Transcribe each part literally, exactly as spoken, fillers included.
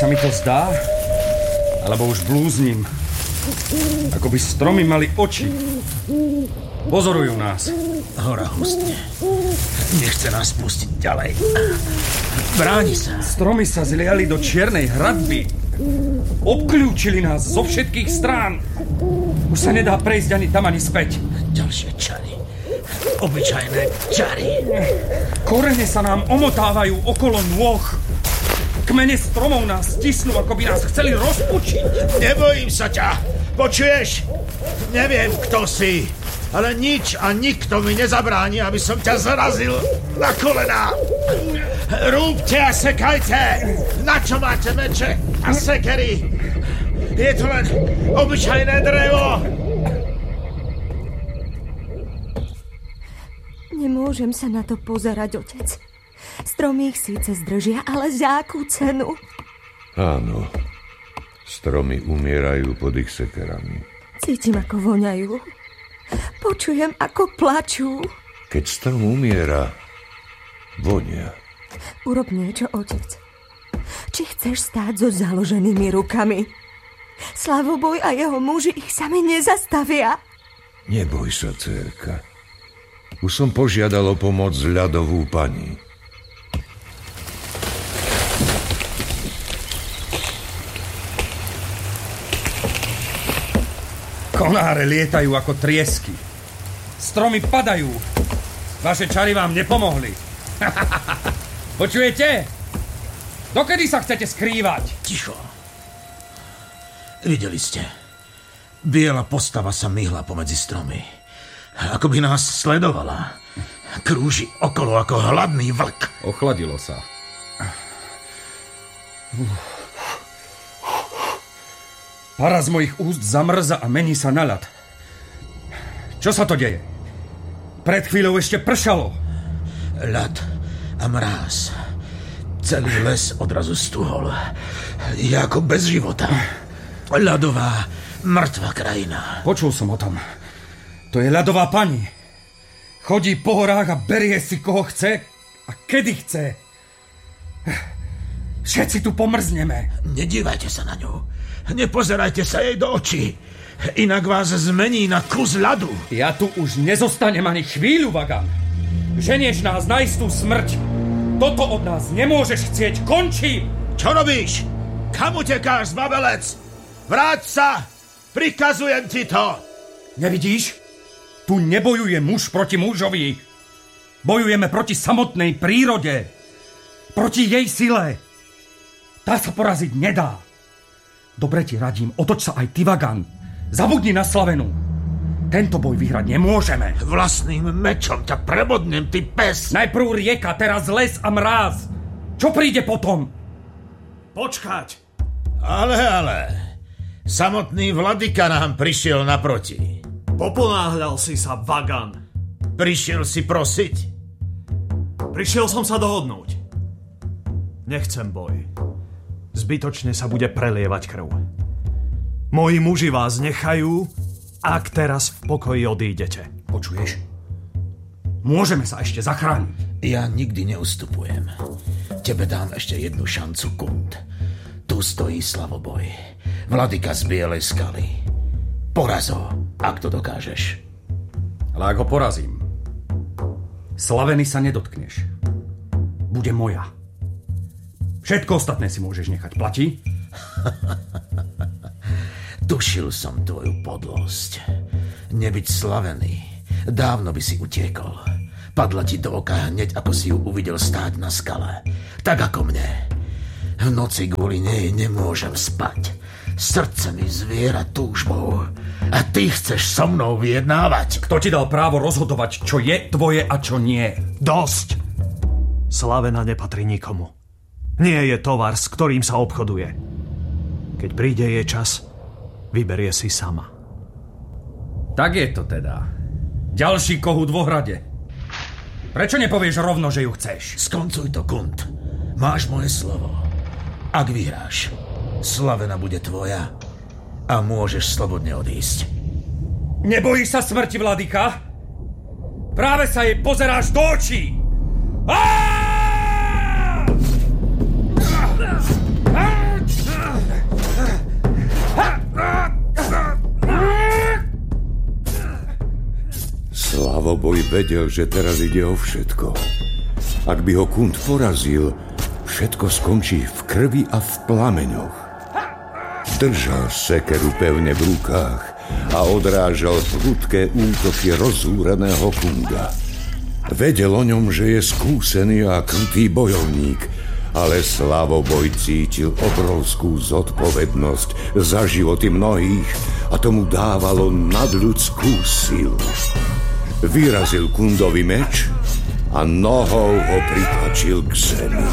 sa mi to zdá, alebo už blúznim. Ako by stromy mali oči. Pozorujú nás. Hora hustne. Nechce nás pustiť ďalej. Bráni sa. Stromy sa zliali do čiernej hradby. Obklúčili nás zo všetkých strán. Už sa nedá prejsť ani tam, ani späť. Ďalšie čary. Obyčajné čary. Korene sa nám omotávajú okolo nôh. Kmene stromov nás stisnú, ako by nás chceli rozpučiť. Nebojím sa ťa. Počuješ? Neviem, kto si. Ale nič a nikto mi nezabráni, aby som ťa zarazil na kolená. Rúbte a sekajte. Na čo máte meče a sekery? Je to len obyčajné drevo. Nemôžem sa na to pozerať, otec. Stromy ich síce zdržia, ale za akú cenu? Áno. Stromy umierajú pod ich sekerami. Cítim, ako voňajú. Počujem, ako plačú. Keď strom umiera, vonia. Urob niečo, otec. Či chceš stáť so založenými rukami? Slavoboj a jeho muži ich sami nezastavia. Neboj sa, dcérka. Už som požiadal o pomoc ľadovú pani. Konáre lietajú ako triesky. Stromy padajú. Vaše čary vám nepomohli. Počujete? Dokedy sa chcete skrývať? Ticho. Videli ste. Biela postava sa myhla pomedzi stromy. Ako by nás sledovala. Krúži okolo ako hladný vlk. Ochladilo sa. Para z mojich úst zamrza a mení sa na ľad. Čo sa to deje? Pred chvíľou ešte pršalo. Ľad a mráz. Celý les odrazu stuhol. Je ako bez života. Ľadová, mŕtva krajina. Počul som o tom. To je ľadová pani. Chodí po horách a berie si, koho chce a kedy chce. Všetci tu pomrzneme. Nedívajte sa na ňu. Nepozerajte sa jej do očí. Inak vás zmení na kus ľadu. Ja tu už nezostanem ani chvíľu, Vagan. Ženieš nás na istú smrť. Toto od nás nemôžeš chcieť. Končím. Čo robíš? Kam utekáš, zbabelec? Vráť sa! Prikazujem ti to! Nevidíš? Tu nebojuje muž proti mužovi. Bojujeme proti samotnej prírode. Proti jej sile. Tá sa poraziť nedá. Dobre ti radím, otoč sa aj ty, Vagan. Zabudni na Slavenu. Tento boj vyhrať nemôžeme. Vlastným mečom ťa prebodnem, ty pes. Najprv rieka, teraz les a mráz. Čo príde potom? Počkať. Ale, ale. Samotný vladyka nám prišiel naproti. Poponáhľal si sa, Vagan. Prišiel si prosiť? Prišiel som sa dohodnúť. Nechcem boj. Zbytočne sa bude prelievať krv. Moji muži vás nechajú, ak teraz v pokoji odídete. Počuješ? Môžeme sa ešte zachrániť. Ja nikdy neustupujem. Tebe dám ešte jednu šancu, Kund. Tu stojí Slavoboj. Vladyka z Bielej skaly. Poraz ho, ak to dokážeš. Ale ak ho porazím, Slaveny sa nedotkneš. Bude moja. Všetko ostatné si môžeš nechať. Platí? Tušil som tvoju podlosť. Nebyť Slavený, dávno by si utiekol. Padla ti do oka hneď, ako si ju uvidel stáť na skale. Tak ako mne. V noci kvôli nej nemôžem spať. Srdce mi zviera túžbou. A ty chceš so mnou vyjednávať? Kto ti dal právo rozhodovať, čo je tvoje a čo nie? Dosť! Slavena nepatrí nikomu. Nie je tovar, s ktorým sa obchoduje. Keď príde jej čas, vyberie si sama. Tak je to teda. Ďalší kohút vo hrade. Prečo nepovieš rovno, že ju chceš? Skoncuj to, Kund. Máš moje slovo. Ak vyhráš, Slavena bude tvoja a môžeš slobodne odísť. Nebojíš sa smrti, vladyka? Práve sa jej pozeráš do očí! Aaaa! vedel, že teraz ide o všetko. Ak by ho Kund porazil, všetko skončí v krvi a v plameňoch. Držal sekeru pevne v rukách a odrážal prudké útoky rozúreného Kunda. Vedel o ňom, že je skúsený a krutý bojovník, ale Slavoboj cítil obrovskú zodpovednosť za životy mnohých a tomu dávalo nadľudskú silu. Vyrazil Kundovi meč a nohou ho pritlačil k zemi.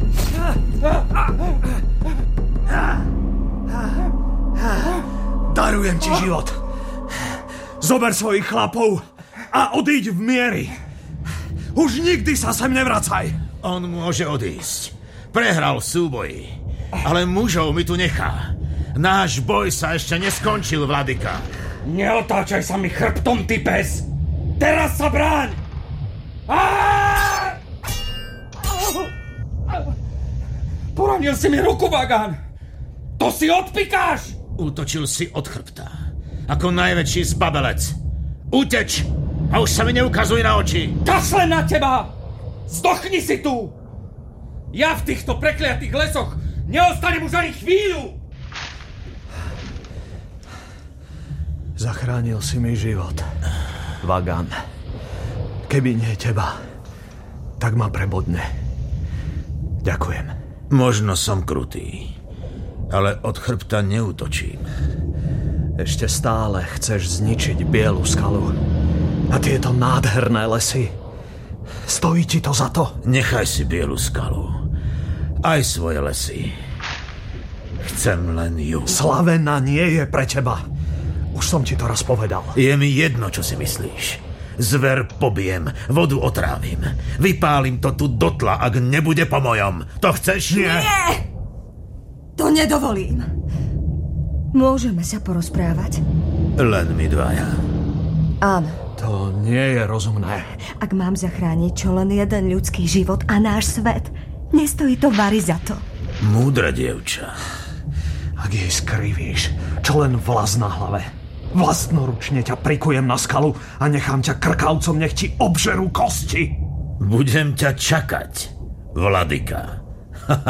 Darujem ti život. Zober svojich chlapov a odíď v miery. Už nikdy sa sem nevracaj. On môže odísť. Prehral v súboji, ale mužov mi tu nechá. Náš boj sa ešte neskončil, Vladyka. Neotáčaj sa mi chrbtom, ty pes! Teraz sa bráň! Poranil si mi ruku, Vagan! To si odpikáš! Útočil si od chrbta, ako najväčší zbabelec. Uteč a už sa mi neukazuj na oči. Kašlem na teba! Zdochni si tu! Ja v týchto prekliatých lesoch neostanem už ani chvíľu! Zachránil si mi život, Vagan. Keby nie teba, tak ma prebodne. Ďakujem. Možno som krutý, ale od chrbta neútočím. Ešte stále chceš zničiť Bielu skalu a tieto nádherné lesy. Stojí ti to za to? Nechaj si Bielu skalu. Aj svoje lesy. Chcem len ju. Slavena nie je pre teba. Už som ti to raz povedal. Je mi jedno, čo si myslíš. Zver pobijem, vodu otrávim. Vypálim to tu do tla, ak nebude po mojom. To chceš? Nie! To nedovolím. Môžeme sa porozprávať? Len my dvaja. Áno. To nie je rozumné. Ak mám zachrániť čo len jeden ľudský život a náš svet, nestojí to vary za to. Múdre dievča. Ak jej skrivíš, čo len vlas na hlave. Vlastnoručne ťa prikujem na skalu a nechám ťa krkavcom, nech ti obžerú kosti. Budem ťa čakať, Vladyka.